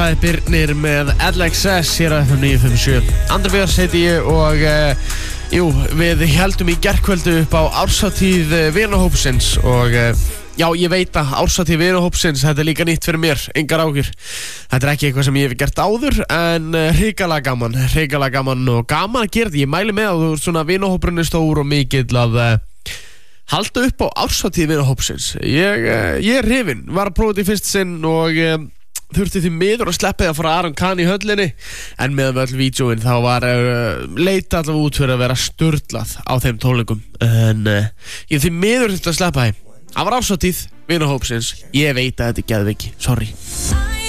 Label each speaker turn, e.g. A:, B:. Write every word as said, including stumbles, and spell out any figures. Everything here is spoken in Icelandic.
A: það er Birnir með L X S hér á F M níu fimm sjö. Andri Björns heiti ég og uh, jú, við heldum í gærkvöldu upp á árshátíð uh, vinahópsins og uh, já, ég veit að árshátíð vinahópsins, þetta er líka nýtt fyrir mér, engar áhyggjur. Þetta er ekki eitthvað sem ég hef gert áður en uh, hrikalega gaman, hrikalega gaman og gaman að gera þetta. Ég mæli með að þú ert svona vinahópurinn er stór og mikill að uh, halda upp á árshátíð vinahópsins. Ég, uh, ég er hrifinn, var að prófa þetta í fyrst sinn og uh, þurfti því miður að sleppa því að fara Aron Kahn í höllinni en með öll vídeóin þá var uh, leita allavega út fyrir að vera sturlað á þeim tónleikum en uh, ég því miður þurfti að sleppa því. Það var árshátíð vinahópsins. Ég veit að þetta er geðveiki, sorry.